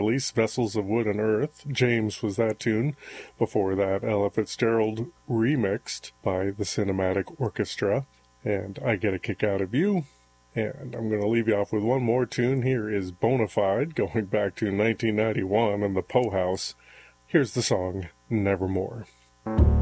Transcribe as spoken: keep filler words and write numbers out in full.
release, Vessels of Wood and Earth. James was that tune. Before that, Ella Fitzgerald remixed by the Cinematic Orchestra. And I Get a Kick Out of You. And I'm going to leave you off with one more tune. Here is Bonafide, going back to nineteen ninety-one and the Poe House. Here's the song, Nevermore.